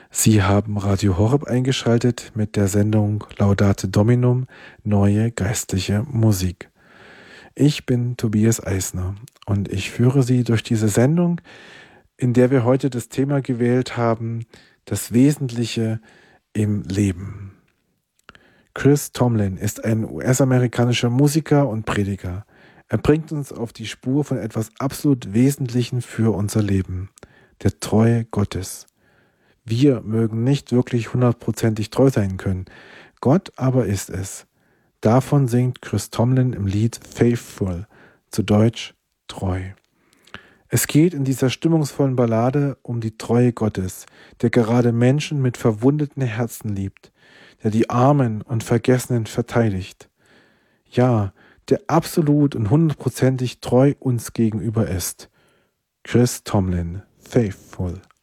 Sie haben Radio Horeb eingeschaltet mit der Sendung Laudate Dominum, neue geistliche Musik. Ich bin Tobias Eisner und ich führe Sie durch diese Sendung, in der wir heute das Thema gewählt haben, das Wesentliche im Leben. Chris Tomlin ist ein US-amerikanischer Musiker und Prediger. Er bringt uns auf die Spur von etwas absolut Wesentlichem für unser Leben, der Treue Gottes. Wir mögen nicht wirklich 100%ig treu sein können. Gott aber ist es. Davon singt Chris Tomlin im Lied Faithful, zu Deutsch treu. Es geht in dieser stimmungsvollen Ballade um die Treue Gottes, der gerade Menschen mit verwundeten Herzen liebt, der die Armen und Vergessenen verteidigt. Ja, der absolut und 100%ig treu uns gegenüber ist. Chris Tomlin, Faithful.